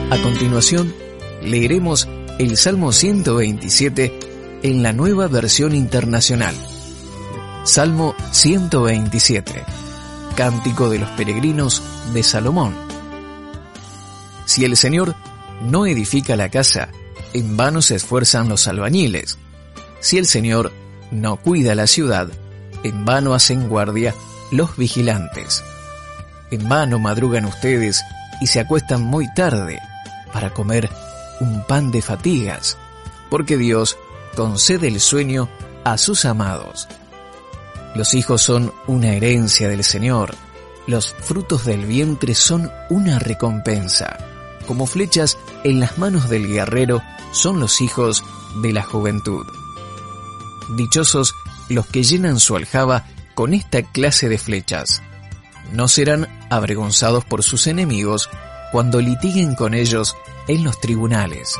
A continuación, leeremos el Salmo 127 en la Nueva Versión Internacional. Salmo 127, Cántico de los Peregrinos de Salomón. Si el Señor no edifica la casa, en vano se esfuerzan los albañiles. Si el Señor no cuida la ciudad, en vano hacen guardia los vigilantes. En vano madrugan ustedes y se acuestan muy tarde para comer un pan de fatigas, porque Dios concede el sueño a sus amados. Los hijos son una herencia del Señor, los frutos del vientre son una recompensa. Como flechas en las manos del guerrero son los hijos de la juventud. Dichosos los que llenan su aljaba con esta clase de flechas. No serán avergonzados por sus enemigos cuando litiguen con ellos en los tribunales.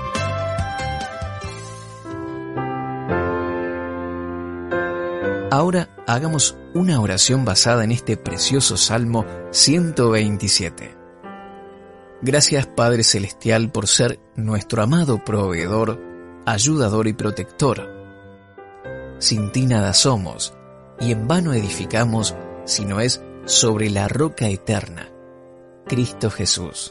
Ahora hagamos una oración basada en este precioso Salmo 127. Gracias, Padre Celestial, por ser nuestro amado proveedor, ayudador y protector. Sin ti nada somos, y en vano edificamos si no es sobre la roca eterna, Cristo Jesús.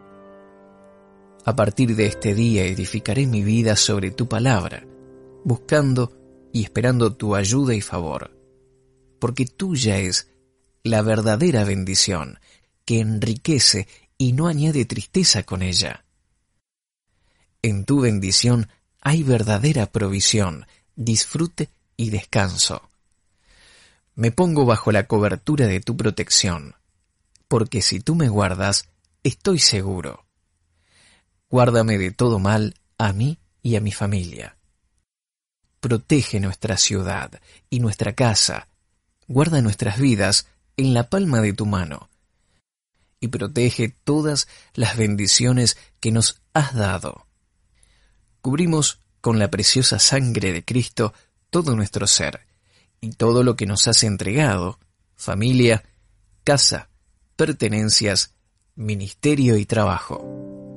A partir de este día edificaré mi vida sobre tu palabra, buscando y esperando tu ayuda y favor, porque tuya es la verdadera bendición que enriquece y no añade tristeza con ella. En tu bendición hay verdadera provisión, disfrute y descanso. Me pongo bajo la cobertura de tu protección, porque si tú me guardas, estoy seguro. Guárdame de todo mal a mí y a mi familia. Protege nuestra ciudad y nuestra casa. Guarda nuestras vidas en la palma de tu mano. Y protege todas las bendiciones que nos has dado. Cubrimos con la preciosa sangre de Cristo todo nuestro ser y todo lo que nos has entregado, familia, casa, pertenencias, ministerio y trabajo.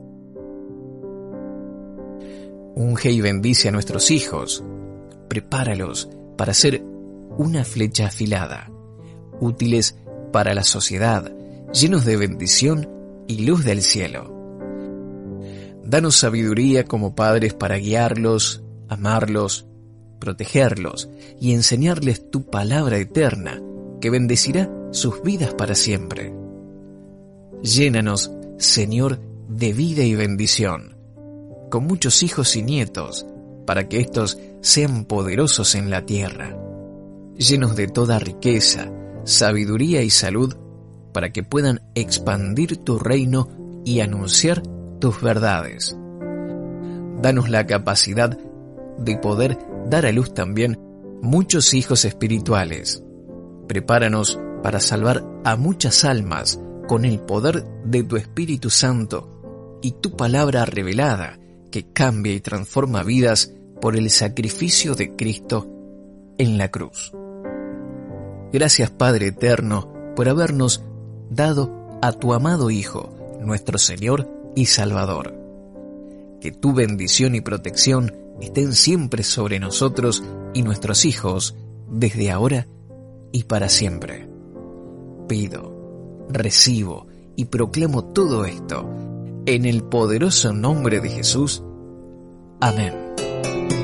Unge y bendice a nuestros hijos. Prepáralos para ser una flecha afilada, útiles para la sociedad, llenos de bendición y luz del cielo. Danos sabiduría como padres para guiarlos, amarlos, protegerlos y enseñarles tu palabra eterna, que bendecirá sus vidas para siempre. Llénanos, Señor, de vida y bendición, con muchos hijos y nietos, para que éstos sean poderosos en la tierra, llenos de toda riqueza, sabiduría y salud, para que puedan expandir tu reino y anunciar tus verdades. Danos la capacidad de poder dar a luz también muchos hijos espirituales. Prepáranos para salvar a muchas almas con el poder de tu Espíritu Santo y tu palabra revelada, que cambia y transforma vidas por el sacrificio de Cristo en la cruz. Gracias, Padre eterno, por habernos dado a tu amado Hijo, nuestro Señor y Salvador. Que tu bendición y protección estén siempre sobre nosotros y nuestros hijos, desde ahora y para siempre. Pido, recibo y proclamo todo esto en el poderoso nombre de Jesús. Amén.